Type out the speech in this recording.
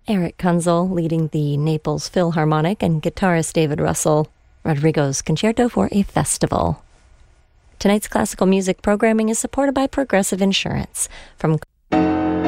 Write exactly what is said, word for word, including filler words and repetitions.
Eric Kunzel leading the Naples Philharmonic and guitarist David Russell, Rodrigo's Concerto for a Festival. Tonight's classical music programming is supported by Progressive Insurance. From